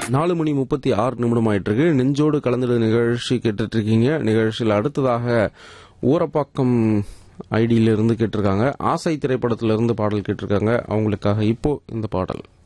4:36 ஆயிட்டு இருக்கு. நெஞ்சோடு கலந்துட நிகழ்ச்சி கேட்டுட்டு இருக்கீங்க. நிகழ்ச்சியில் அடுத்ததாக ஊரப்பாக்கம் ஐடியிலிருந்து கேட்டிருக்காங்க. ஆசை திரைப்படத்திலிருந்து பாடல் கேட்டிருக்காங்க. அவங்களுக்காக இப்போ இந்த பாடல்.